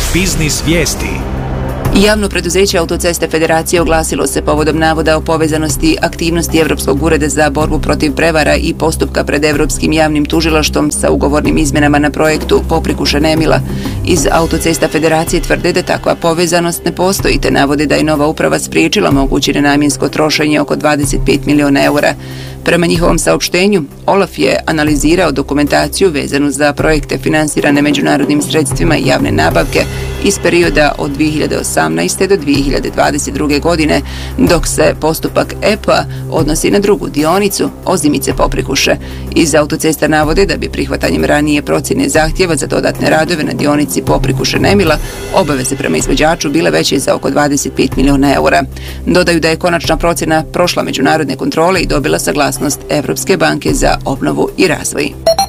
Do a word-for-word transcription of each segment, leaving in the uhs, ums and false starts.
Biznis vijesti. Javno preduzeće Autoceste Federacije oglasilo se povodom navoda o povezanosti aktivnosti Evropskog ureda za borbu protiv prevara i postupka pred Evropskim javnim tužilaštvom sa ugovornim izmenama na projektu Poprikuše-Nemila. Iz Autocesta Federacije tvrde da takva povezanost ne postoji, te navode da je nova uprava spriječila moguće nenamjensko trošenje oko dvadeset pet miliona eura. Prema njihovom saopštenju, Olaf je analizirao dokumentaciju vezanu za projekte finansirane međunarodnim sredstvima i javne nabavke iz perioda od dvije hiljade osamnaeste. do dvije hiljade dvadeset druge. godine, dok se postupak E P A odnosi na drugu dionicu Ozimice-Poprikuše. Iz Autocesta navode da bi prihvatanjem ranije procjene zahtjeva za dodatne radove na dionici Poprikuše-Nemila obaveze prema izvođaču bile veće za oko dvadeset pet miliona eura. Dodaju da je konačna procjena prošla međunarodne kontrole i dobila saglasnost Evropske banke za obnovu i razvoj.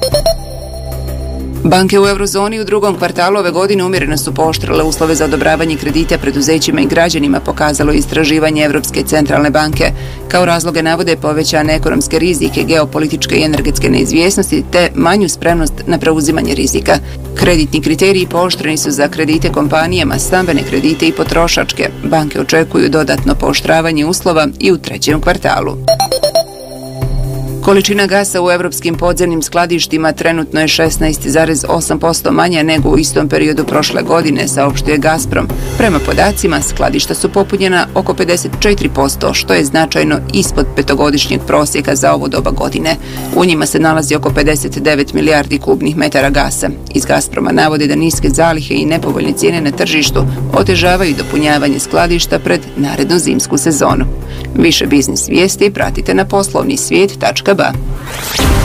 Banke u eurozoni u drugom kvartalu ove godine umjereno su pooštrile uslove za odobravanje kredita preduzećima i građanima, pokazalo istraživanje Evropske centralne banke. Kao razloge navode povećane ekonomske rizike, geopolitičke i energetske neizvjesnosti te manju spremnost na preuzimanje rizika. Kreditni kriteriji pooštreni su za kredite kompanijama, stambene kredite i potrošačke. Banke očekuju dodatno pooštravanje uslova i u trećem kvartalu. Količina gasa u evropskim podzemnim skladištima trenutno je šesnaest zarez osam posto manja nego u istom periodu prošle godine, saopštuje Gazprom. Prema podacima, skladišta su popunjena oko pedeset četiri posto, što je značajno ispod petogodišnjeg prosjeka za ovo doba godine. U njima se nalazi oko pedeset devet milijardi kubnih metara gasa. Iz Gazproma navode da niske zalihe i nepovoljne cijene na tržištu otežavaju dopunjavanje skladišta pred narednu zimsku sezonu. Više biznis vijesti pratite na poslovni svijet tačka ba.